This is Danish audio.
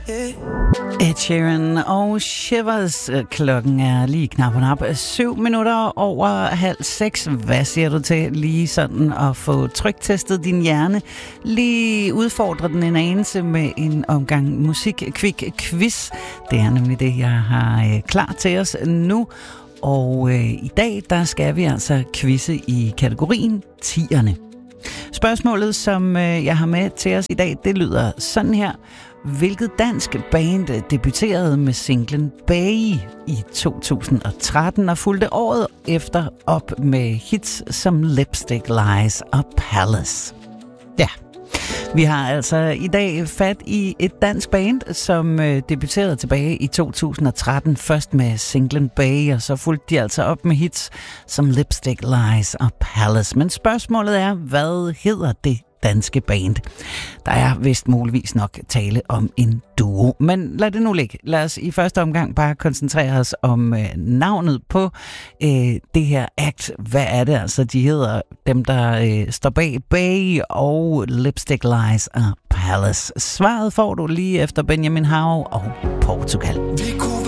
Ed Sheeran og Shivers. Klokken er lige knap og nap 7 minutter over 5:30. Hvad siger du til lige sådan at få tryktestet din hjerne? Lige udfordre den en anelse med en omgang musik-quiz. Det er nemlig det, jeg har klar til os nu. Og i dag, der skal vi altså quizze i kategorien 10'erne. Spørgsmålet, som jeg har med til os i dag, det lyder sådan her. Hvilket dansk band debuterede med singlen Bay i 2013 og fulgte året efter op med hits som Lipstick Lies og Palace? Ja, vi har altså i dag fat i et dansk band, som debuterede tilbage i 2013, først med singlen Bay, og så fulgte de altså op med hits som Lipstick Lies og Palace. Men spørgsmålet er, hvad hedder det danske band? Der er vist muligvis nok tale om en duo, men lad det nu ligge. Lad os i første omgang bare koncentrere os om navnet på det her act. Hvad er det altså, de hedder? Dem, der står bag Bay og Lipstick Lies og Palace. Svaret får du lige efter Benjamin Hav og Portugal.